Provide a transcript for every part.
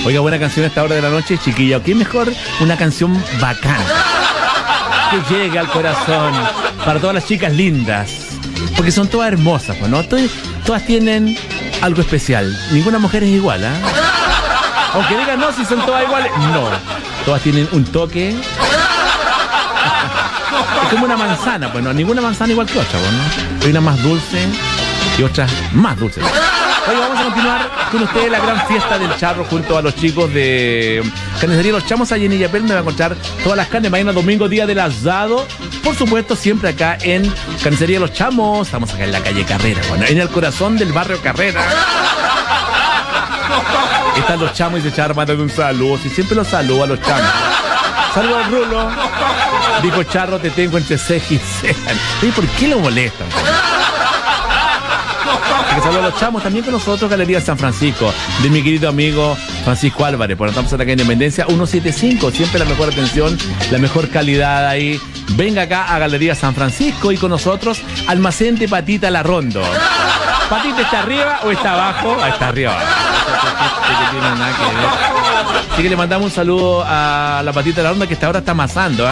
Oiga, buena canción a esta hora de la noche, chiquilla. ¿Qué mejor? Una canción bacana que llegue al corazón para todas las chicas lindas, porque son todas hermosas, pues, ¿no? Todas tienen algo especial. Ninguna mujer es igual, ¿eh? Aunque digan no, si son todas iguales, no. Todas tienen un toque. Es como una manzana, pues no, ninguna manzana igual que otra, pues, ¿no? Hay una más dulce y otras más dulces. Oye, vamos a continuar con ustedes la gran fiesta del charro junto a los chicos de Carnicería Los Chamos allí en Illapel. Me va a encontrar todas las carnes. Mañana domingo, día del asado. Por supuesto, siempre acá en Carnicería Los Chamos. Estamos acá en la calle Carrera, bueno, en el corazón del barrio Carrera. Están los chamos y se echan armando de un saludo. Si siempre los saludo a los chamos. Saludo al Rulo. Dijo Charro, te tengo entre ceja y ceja. ¿Y por qué lo molestan? Saludos a los chamos, también con nosotros, Galería San Francisco, de mi querido amigo Francisco Álvarez. Bueno, estamos acá en Independencia 175, siempre la mejor atención, la mejor calidad ahí. Venga acá a Galería San Francisco y con nosotros, Almacén de Patita La Rondo. ¿Patita está arriba o está abajo? Ah, está arriba. Que tiene nada que ver. Así que le mandamos un saludo a la Patita La Rondo, que esta hora está amasando, ¿eh?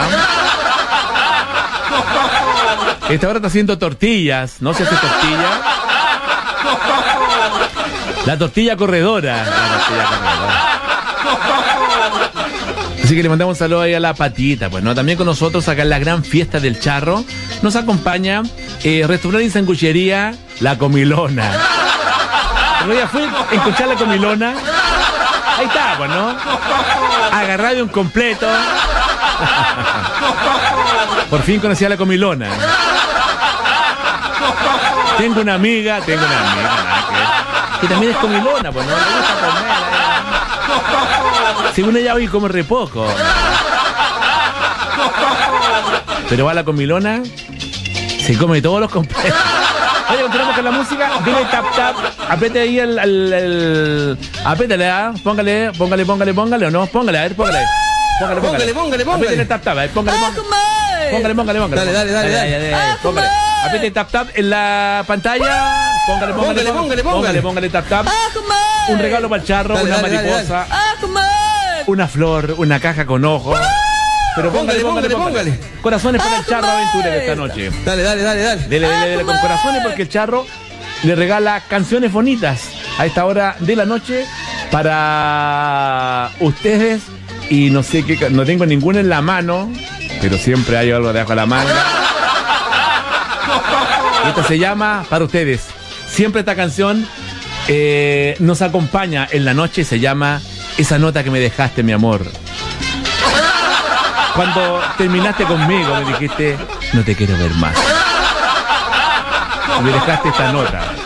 Esta hora está haciendo tortillas, ¿no se hace tortilla? La tortilla corredora. Así que le mandamos un saludo ahí a la Patita, pues, ¿no? También con nosotros acá en la gran fiesta del charro nos acompaña restaurante y sanguchería La Comilona. Pero ya fui a escuchar La Comilona. Ahí está, pues, ¿no? Agarrado de un completo. Por fin conocí a La Comilona. Tengo una amiga, nada que también es comilona, pues no le gusta comer. Según ella hoy come re poco. Pero va a La Comilona, se come todos los completos. Oye, continuamos con la música. Dile tap tap. Apriete ahí apriétale, ¿ah? Póngale o no. Póngale, a ver, póngale. Póngale. Apriétale tap tap, a ver, póngale. Dale. Póngale. Apriete tap tap en la pantalla. Póngale tap tap. Un regalo para el charro, una mariposa, una flor, una caja con ojos. Pero póngale. Corazones para el charro aventurero esta noche. Dale. Dele con corazones, porque el charro le regala canciones bonitas a esta hora de la noche para ustedes. Y no sé qué, no tengo ninguna en la mano, pero siempre hay algo debajo de la manga. Esta se llama para ustedes. Siempre esta canción nos acompaña en la noche. Se llama Esa nota que me dejaste, mi amor. Cuando terminaste conmigo me dijiste, no te quiero ver más. Me dejaste esta nota.